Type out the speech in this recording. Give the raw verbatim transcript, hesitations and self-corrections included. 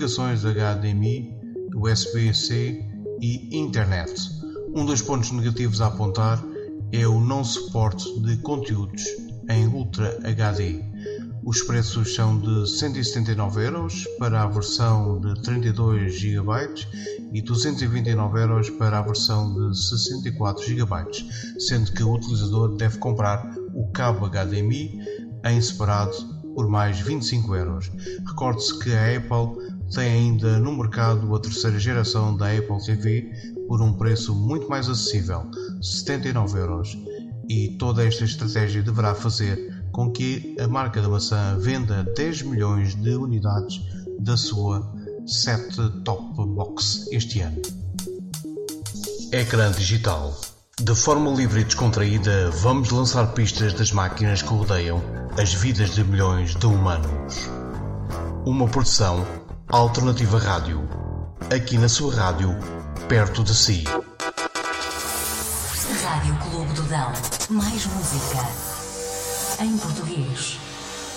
especificações H D M I, U S B-C e Internet. Um dos pontos negativos a apontar é o não suporte de conteúdos em Ultra H D. Os preços são de cento e setenta e nove euros para a versão de trinta e dois gigabytes e duzentos e vinte e nove euros para a versão de sessenta e quatro gigabytes, sendo que o utilizador deve comprar o cabo H D M I em separado por mais vinte e cinco euros. Recorde-se que a Apple tem ainda no mercado a terceira geração da Apple T V por um preço muito mais acessível, setenta e nove euros, e toda esta estratégia deverá fazer com que a marca da maçã venda dez milhões de unidades da sua set-top box este ano. Ecrã digital. De forma livre e descontraída, vamos lançar pistas das máquinas que rodeiam as vidas de milhões de humanos. Uma produção Alternativa Rádio. Aqui na sua rádio, perto de si. Rádio Clube do Dão. Mais música em português.